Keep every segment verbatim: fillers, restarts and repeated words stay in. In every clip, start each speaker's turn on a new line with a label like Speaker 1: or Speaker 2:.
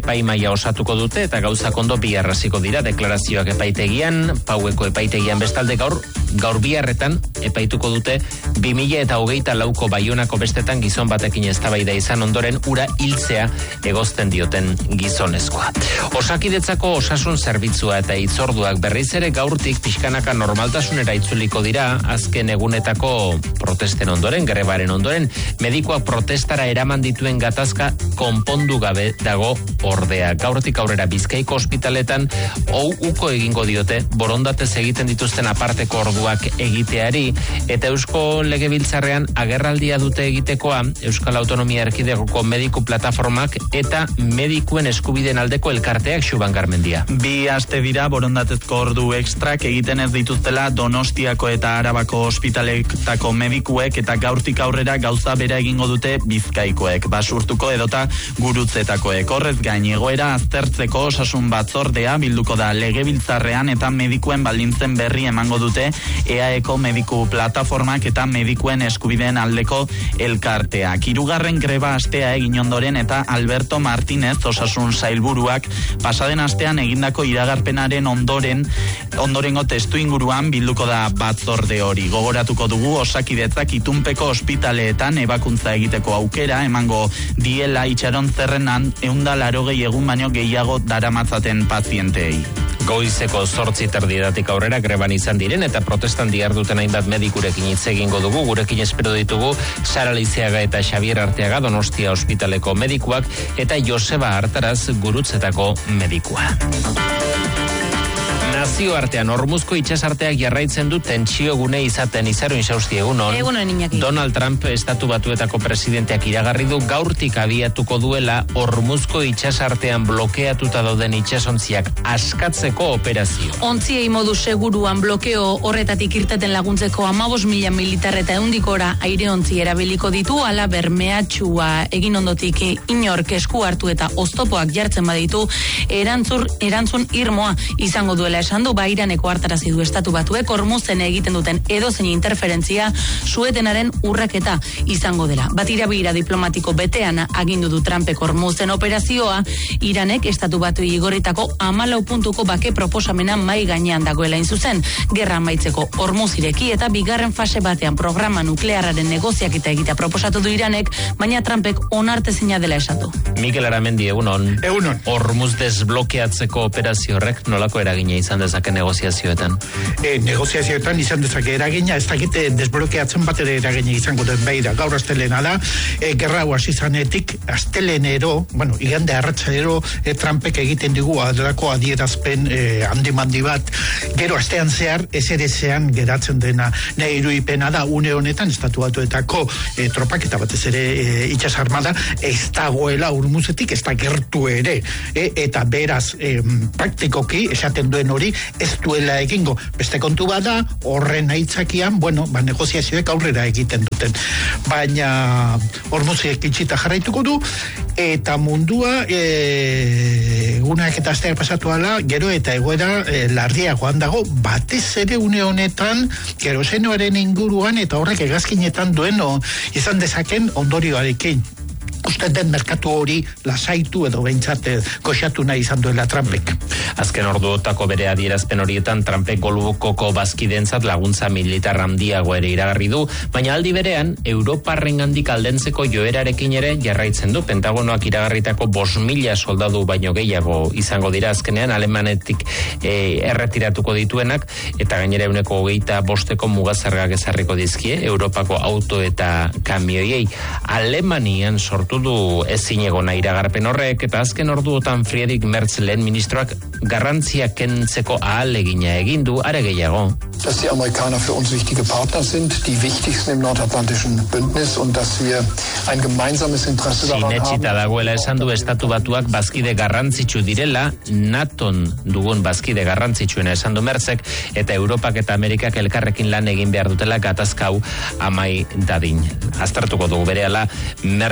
Speaker 1: Epaimaia osatuko dute eta gauzak ondo biharraziko dira deklarazioak epaitegian, Paueko epaitegian bestalde gaur, gaur biharretan epaituko dute bi mila eta hogeita lauko Baionako bestetan gizon batekin eztabaida izan ondoren ura hiltzea egozten dioten gizonezkoa. Osakidetzako osasun zerbitzua eta hitzorduak berriz ere gaurtik pixkanaka normaltasunera itzuliko dira azken egunetako protesten ondoren, grebaren ondoren, medikoak protestara eraman dituen gatazka konpondu gabe dago ordea. Gaurtik aurrera Bizkaiko ospitaletan hau uko egingo diote borondatez egiten dituzten aparteko orduak egiteari eta Eusko Legebiltzarrean agerraldia dute egitekoa Euskal Autonomia Erkidegoko mediku plataformak eta medikuen eskubideen aldeko elkarteak Xuban Garmendia.
Speaker 2: Bi aste dira borondatezko ordu ekstrak egiten ez dituztela Donostiako eta Arabako ospitaletako medikuek eta gaurtik aurrera gauza bera egingo dute Bizkaikoek, basurtuko edota gurutzetakoek. Horrez gain egoera aztertzeko osasun batzordea bilduko da Legebiltzarrean eta medikuen baldintzen berri emango dute E A Eko mediku plataformak eta medikuen eskubideen aldeko elkarteak. Hirugarren greba astea egin ondoren eta Alberto Martínez osasun sailburuak pasaden astean egindako iragarpenaren ondoren ondorengo testu inguruan bilduko da batzorde hori. Gogoratuko dugu Osakidetzak itunpeko ospitaleetan ebakuntza egiteko aukera emango diela itxaron zerrenan ehunda laurogei egun baino gehiago daramatzaten pazienteei.
Speaker 1: Goizeko zortzi terdidatik aurrera greban izan diren eta protestan diharduten hainbat medikurekin hitz egingo dugu. Gurekin espero ditugu Sara Leizeaga eta Xabier Arteaga Donostia ospitaleko medikuak eta Joseba Artaraz gurutzetako medikua. Nazioartean Hormuzko itsasarteak jarraitzen du tentsio gune izaten. Izaro Insausti, egunon.
Speaker 3: Egunon, Iñaki.
Speaker 1: Donald Trump Estatu Batuetako presidenteak iragarri du gaurtik abiatuko duela Hormuzko itsasartean blokeatuta dauden itsasontziak askatzeko operazio.
Speaker 3: Ontziei modu seguruan blokeo horretatik irteten laguntzeko hamabost mila militar eta ehundikora aireontzi erabiliko ditu, ala bermeatxua egin ondotik inork esku hartu eta oztopoak jartzen baditu erantzur, erantzun irmoa izango duela esan du. Bairaneko hartarazi du Estatu Batuek Hormuzen egiten duten edozein interferentzia suetenaren urraketa izango dela. Batirabira diplomatiko betean agindu du Trumpek Hormuzen operazioa. Iranek Estatu Batuei igorritako hamalau puntuko bake proposamena mai gainean dagoela in zuzen. Gerra amaitzeko Hormuz ireki eta bigarren fase batean programa nuklearraren negoziaketa egitea proposatu du Iranek, baina Trumpek onartezina dela esan du.
Speaker 1: Mikel Aramendi, egunon.
Speaker 4: Egunon.
Speaker 1: Hormuz desblokeatzeko operazio horrek nolako eragina izan dezake negoziazioetan?
Speaker 4: E, negoziazioetan izan dezake eragina, ez dakite desblokeatzen bat ere eragina izango den beira. Gaur astelena da, e, gerra hau hasi zanetik, astelenero, bueno, igande arratsalero e, Trumpek egiten digu adelako adierazpen e, handi-mandi bat, gero astean zehar, ez ere zean geratzen dena. Nahi iruipena da, une honetan, Estatu Batuetako e, tropak eta batez ere e, itxas armada, ez dagoela Hormuzetik, ez da gertu ere. E, eta beraz, e, praktikoki, esaten duen hori ez duela egingo. Beste kontu bada, horren aitzakian, bueno, ba, negoziazioek aurrera egiten duten. Baina Hormuziek itxita jarraituko du, eta mundua e, egunak eta asteak pasatu ala, gero eta egoera e, larriagoan dago, batez ere une honetan, kerosenoaren inguruan eta horrek hegazkinetan duen o, izan dezaken ondorioarekin. Uste den merkatu hori lasaitu edo behintzat koxatu nahi izan duela Trumpek.
Speaker 1: Azken orduotako bere adierazpen horietan Trumpek golukoko bazkidentzat laguntza militar handiago ere iragarri du, baina aldi berean Europarrengandik aldentzeko joerarekin ere jarraitzen du. Pentagonoak iragarritako bost mila soldadu baino gehiago izango dira azkenean Alemanetik e, erretiratuko dituenak eta gainera euneko hogeita bosteko mugazargak ezarriko dizkie Europako auto eta kamioiei. Alemanian sortu du ezinegona iragarpen horrek eta azken orduotan Friedrich Merz lehen ministroak garrantzia kentzeko ahalegina egin du, are gehiago.
Speaker 5: Dass die Amerikaner für uns wichtige Partner sind, die wichtigsten im nordatlantischen Bündnis und dass wir ein gemeinsames Interesse daran haben.
Speaker 1: Sinetxita dagoela esan du Estatu Batuak bazkide garrantzitsu direla, Naton dugun bazkide garrantzitsuena esan du Merzek, eta Europak eta Amerikak elkarrekin lan egin behar dutela gatazkau amai dadin. Aztertuko dugu berehala Merzek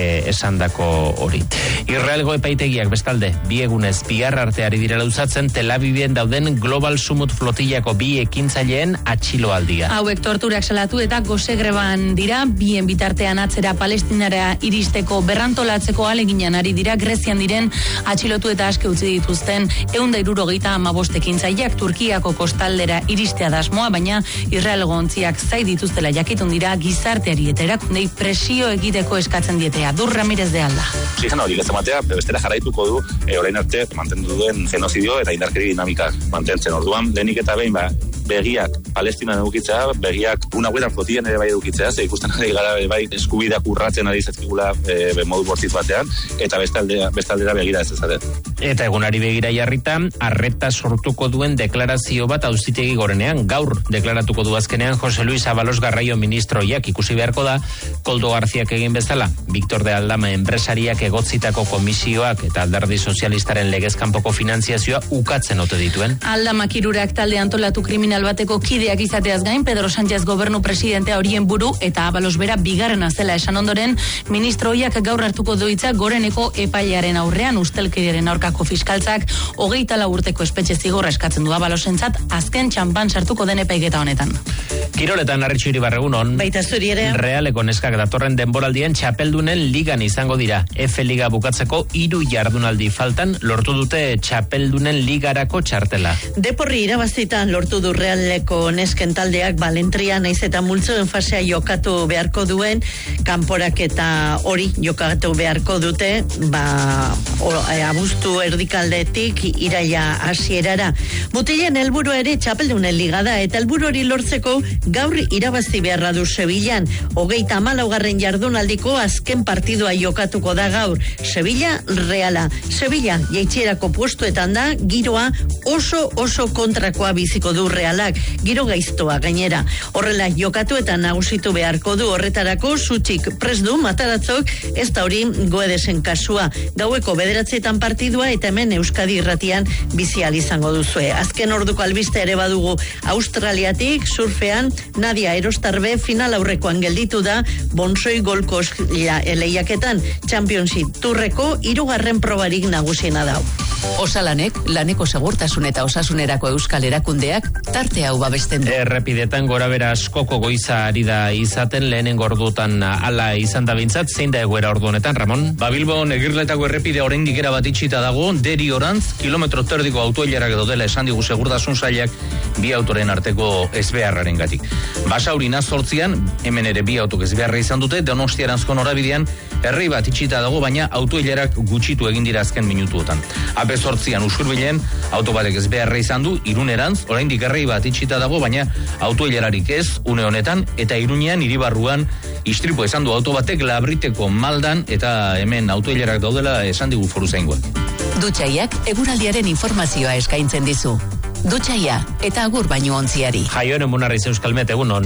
Speaker 1: e, esandako hori. Israelgo epaitegiak bestalde, bi egunez bihar arte ari dira lauzatzen Tel Aviven dauden Global Summit flotillako bi ekintzaileen atxiloaldia.
Speaker 3: Hauek torturak salatu eta gozegreban dira, bien bitartean atzera Palestinara iristeko berrantolatzeko aleginan ari dira Grezian diren atxilotu eta aske utzi dituzten ehun eta hirurogeita hamabost ekintzaileak Turkiako kostaldera iristea da asmoa, baina Israelgo ontziak zai dituztela jakitun dira gizarteari eta erakundei presio egiteko eskatzen dietea. Dur Ramirez de Alda.
Speaker 6: Oxigeno hori gezamatea, bestera jarraituko du e, orain arte mantendu duen genozidio eta indarkeri dinamika mantentzen orduan. Lehenik eta behin ba, begiak Palestinan edukitzea, begiak una huetan flotillan ere bai edukitzea, ze ikusten ari gara bai eskubideak urratzen ari zaizkigula e, modu bortitz batean, eta bestaldera, bestaldera begira ez ezaten.
Speaker 1: Eta egunari begira jarrita, arreta sortuko duen deklarazio bat auzitegi gorenean, gaur deklaratuko du azkenean Jose Luis Abalos Garraio ministroiak ikusi beharko da, Koldo Garziak egin bezala, Victor de Aldama enpresariak egotzitako komisioak eta alderdi sozialistaren legezkanpoko finanziazioa ukatzen ote dituen.
Speaker 3: Aldama kirurak talde antolatu kriminal bateko kideak izateaz gain, Pedro Sánchez gobernu presidentea horien buru eta Abalos bera bigarrena zela esan ondoren, ministroiak gaur hartuko doitza goreneko epailearen aurrean ustelkeriaren aurkako fiskaltzak hogeita lau urteko espetxe zigorra eskatzen du Abalosentzat azken txampan sartuko den epaiketa honetan.
Speaker 1: Kiroletan Arritxu Iribarregunon.
Speaker 3: Baita zuri ere.
Speaker 1: Realeko neskak datorren denboraldien txapeldunen ligan izango dira. F Liga bukatzeko hiru jardunaldi faltan lortu dute txapeldunen ligarako txartela.
Speaker 7: Deporri irabazitan lortu du Realeko nesken taldeak Balentria naiz eta multzoen fasea jokatu beharko duen kanporak eta hori jokatu beharko dute ba o, e, abuztu erdikaldetik iraila hasierara. Mutilen helburu ere txapeldunen ligada eta helburu hori lortzeko gaur irabazi beharra du Sevillan. Hogeita hamalaugarren jardunaldiko azken partidua jokatuko da gaur. Sevilla Reala. Sevilla jaitsierako puestuetan da, giroa oso oso kontrakoa biziko du Realak. Giro gaiztoa gainera. Horrela jokatu eta nagusitu beharko du horretarako Sutxik prest du Mataratzok ez da hori Goedesen kasua. Gaueko bederatzietan partidua eta hemen Euskadi irratian bizial izango duzue. Azken orduko albiste ere badugu Australiatik, surfean Nadia Erostarbe final aurrekoan gelditu da Bonsoi Golkos lehiaketan Championship Tourreko hirugarren probarik nagusiena da.
Speaker 8: Osalanek, laneko segurtasun eta osasunerako euskal erakundeak tarte hau babesten du.
Speaker 1: Errepidetan gorabera askoko goiza ari da izaten lehenengo ordutan hala izan da bintzat, zein da egoera ordu honetan, Ramon?
Speaker 9: Ba Bilbon egirletako errepide oraindik era bat itxita dago, deri orantz, kilometro terdiko autoilerak edo dela esan digu segurtasun sailak bi autoren arteko ezbeharraren gatik. Basaurina zortzian, hemen ere bi autok ezbeharra izan dute, Donostiaranzko norabidean herri bat itxita dago, baina autoilerak gutxitu egin dira azken minutuotan. Ape zortzian Usurbilen, auto batek ezbeharra izan du, Irunerantz, oraindik herri bat itxita dago, baina autoilerarik ez, une honetan, eta Iruñean, Hiribarruan, istripu esan du auto batek Labriteko Maldan, eta hemen autoilerak daudela esan digu foruzaingoak.
Speaker 8: Dutxaiak eguraldiaren informazioa eskaintzen dizu. Dutxaia eta agur baino ontziari.
Speaker 1: Jaioen emunarriz Euskalmet, egunon.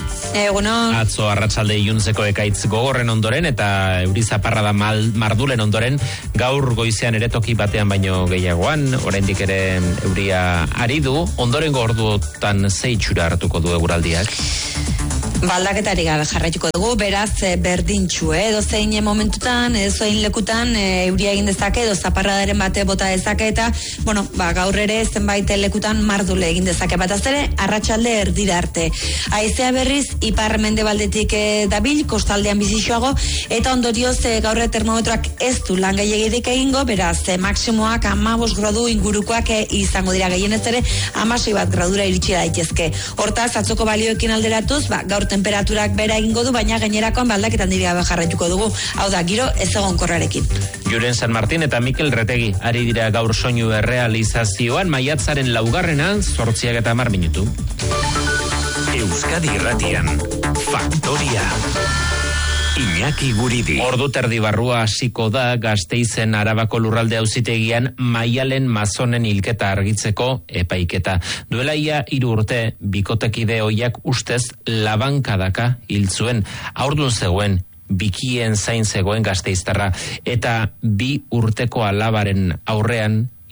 Speaker 10: Egunon.
Speaker 1: Atzo arratsalde iluntzeko ekaitz gogorren ondoren eta eurizaparra da mal, mardulen ondoren gaur goizean ere toki batean baino gehiagoan, oraindik ere euria ari du, ondorengo orduotan ze itxura hartuko du eguraldiak?
Speaker 10: Baldaketari gabe jarraituko dugu, beraz berdintxu, eh? edo zein momentutan, edo zein lekutan e, euria egin dezake, edo zaparradaren bate bota dezake, eta, bueno, ba, gaur ere zenbait lekutan mardule egin dezake, bat aztere, arratsalde erdira arte. Haizea berriz, ipar mendebaldetik e, dabil, kostaldean bizixoago, eta ondorioz e, gaur termometroak ez du lan gehiagirik egingo, beraz, e, maksimoak amabos gradu ingurukoak e, izango dira gehienez ere, amasei bat gradura iritsi daitezke. Hortaz, atzoko balioekin alderatuz, ba, gaur temperaturak bera egingo du, baina gainerakoan baldaketan dira jarraituko dugu. Hau da, giro ez egonkorrarekin.
Speaker 1: Julen San Martin eta Mikel Retegi ari dira gaur soinu errealizazioan, maiatzaren laugarrena, zortziak eta hamar minutu.
Speaker 11: Euskadi Irratian, Faktoria. Iñaki Guridi.
Speaker 1: Ordu terdi barrua hasiko da Gasteizen Arabako lurralde auzitegian Maialen Mazonen hilketa argitzeko epaiketa. Duela ia hiru urte bikotekide hoiak ustez labankadaka hil zuen. Haurdun zegoen, bikien zain zegoen gasteiztarra eta bi urteko alabaren aurrean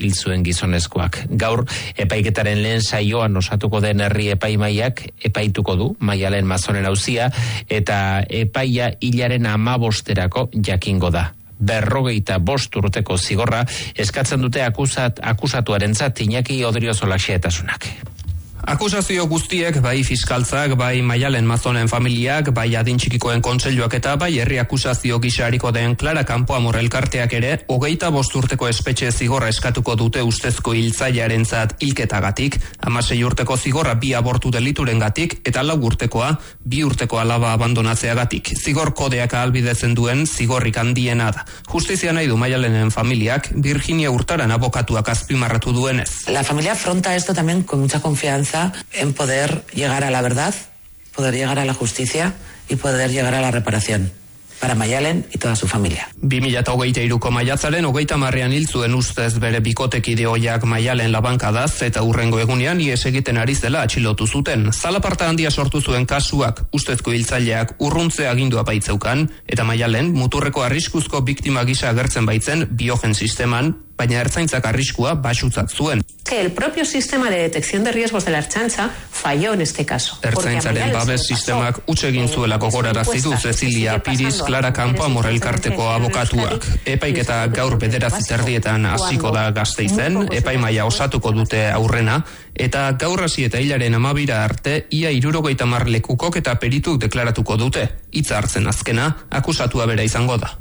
Speaker 1: hil zuen gizonezkoak. Gaur epaiketaren lehen saioan osatuko den herri epaimaiak epaituko du Maialen Mazonen auzia eta epaia hilaren amabosterako jakingo da. Berrogeita bost urteko zigorra eskatzen dute akusat, akusatuarentzat Iñaki Odriozola xehetasunak.
Speaker 12: Akusazio guztiek, bai fiskaltzak, bai Maialen Mazonen familiak, bai adin txikikoen kontseiluak eta bai herri akusazio gisariko den Clara Campoamor elkarteak ere, hogeita bost urteko espetxe zigorra eskatuko dute ustezko hiltzailearentzat hilketagatik, hamasei urteko zigorra bi abortu deliturengatik eta lau urtekoa bi urteko alaba abandonatzeagatik. Zigor kodeak ahalbidetzen duen zigorrik handiena da. Justizia nahi du Maialenen familiak, Virginia Hurtaran abokatuak azpimarratu duenez.
Speaker 13: La familia afronta esto también con mucha confianza en poder llegar a la verdad, poder llegar a la justicia y poder llegar a la reparación para Maialen y toda su familia.
Speaker 12: bi mila hogeita hiruko maiatzaren hogeita marrean hil zuen ustez bere bikotekide ohiak Maialen labankadaz eta hurrengo egunean ihes egiten ari zela atxilotu zuten. Zalaparta handia sortu zuen kasuak, ustezko hiltzaileak urruntze agindua baitzeukan eta Maialen muturreko arriskuzko biktima gisa agertzen baitzen biogen sisteman, baina ertzaintzak arriskua baxutzat zuen.
Speaker 14: Que el propio sistema de detección de riesgos de la Ertzaintza falló en este caso.
Speaker 12: Ertzaintzaren babes sistemak utz egin zuelako gogorarazi du Cecilia Piriz Clara Campoamor elkarteko abokatuak. Epaiketa gaur bederatzi terdietan hasiko da Gasteizen, epaimaia osatuko dute aurrena, eta gaur hasi eta hilaren amabira arte ia hirurogeita hamar lekukok eta perituk deklaratuko dute. Hitza hartzen azkena, akusatua bera izango da.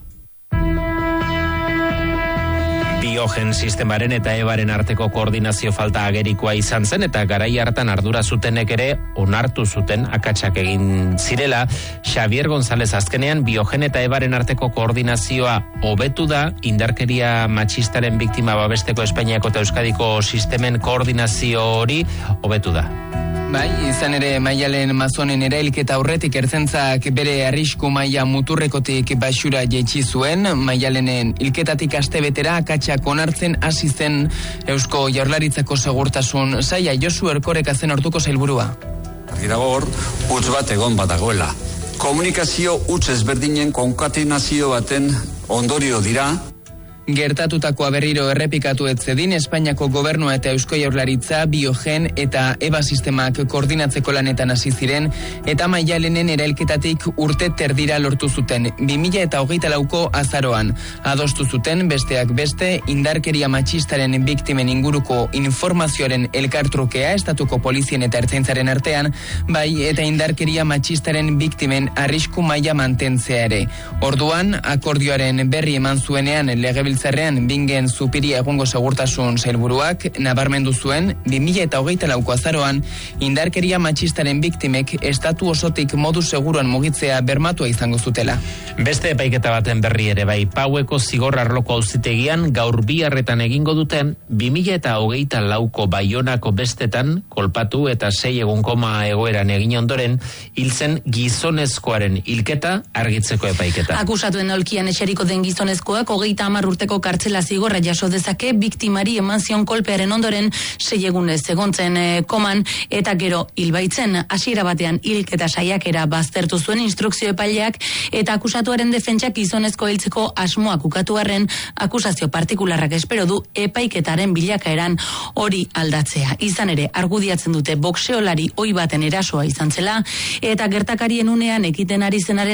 Speaker 1: Biogen sistemaren eta ebaren arteko koordinazio falta agerikoa izan zen eta garai hartan ardura zutenek ere onartu zuten akatsak egin zirela. Xavier González azkenean Biogen eta ebaren arteko koordinazioa hobetu da, indarkeria matxistaren biktima babesteko Espainiako eta Euskadiko sistemen koordinazio hori hobetu da.
Speaker 15: Bai, izan ere Maialen Mazonen erailketa aurretik ertzaintzak bere arrisku maila muturrekotik baxura jaitsi zuen. Maialenen hilketatik astebetera akatsak onartzen hasi zen Eusko Jaurlaritzako segurtasun saila. Josu Erkoreka zen orduko sailburua.
Speaker 16: Argi dago hor, huts bat egon badagoela. Komunikazio huts ezberdinen konkatenazio baten ondorio dira.
Speaker 15: Gertatutakoa berriro errepikatu ez zedin, Espainiako gobernua eta Eusko Jaurlaritza Biogen eta EBA sistemak koordinatzeko lanetan hasi ziren eta Maialenen erailketatik urte terdira lortu zuten. bi mila hogeita lauko azaroan adostu zuten besteak beste indarkeria matxistaren biktimen inguruko informazioaren elkartrukea estatuko polizien eta ertzaintzaren artean, bai eta indarkeria matxistaren biktimen arrisku maila mantentzea ere. Orduan, akordioaren berri eman zuenean legebiltzarrean Bingen Zupiria egungo segurtasun sailburuak nabarmendu zuen bi mila hogeita lauko azaroan indarkeria matxistaren biktimek estatu osotik modu seguruan mugitzea bermatua izango zutela.
Speaker 1: Beste epaiketa baten berri ere bai, Paueko zigor arloko auzitegian gaur biharretan egingo duten bi mila hogeita lauko Baionako bestetan kolpatu eta sei egun koma egoeran egin ondoren hiltzen gizonezkoaren hilketa argitzeko epaiketa.
Speaker 3: Akusatuen aulkian eseriko den gizonezkoak hogeita hamar urteko kartzela zigorra jaso dezake biktimari eman zion kolpearen ondoren sei egunez egontzen e, koman eta gero hilbaitzen hasiera batean hilketa saiakera baztertu zuen instrukzio epaileak eta akusatuaren defentsak gizonezko hiltzeko asmoak ukatu arren akusazio partikularrak espero du epaiketaren bilakaeran hori aldatzea. Izan ere argudiatzen dute boxeolari ohi baten erasoa izan zela eta gertakarien unean ekiten ari zenaren